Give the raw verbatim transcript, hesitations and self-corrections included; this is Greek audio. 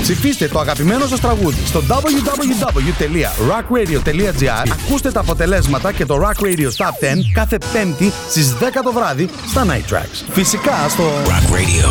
Ψηφίστε το αγαπημένο σας τραγούδι στο double-u double-u double-u τελεία rock radio τελεία gr. Ακούστε τα αποτελέσματα και το Rock Radio Top δέκα κάθε Πέμπτη στις δέκα το βράδυ στα Night Tracks. Φυσικά στο Rock Radio.